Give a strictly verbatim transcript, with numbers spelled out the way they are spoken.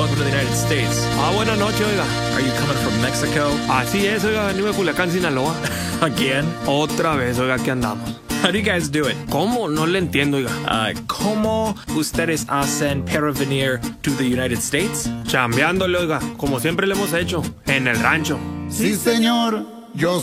welcome to the United States. Ah, buenas noches, oiga. Are you coming from Mexico? Así es, oiga, venimos de Culiacán, Sinaloa. Again? Otra vez, oiga, aquí andamos. How do you guys do it? ¿Cómo? No le entiendo, oiga. Uh, ¿Cómo ustedes hacen para venir to the United States? Chambeándole, oiga, como siempre le hemos hecho, en el rancho. Sí, señor, yo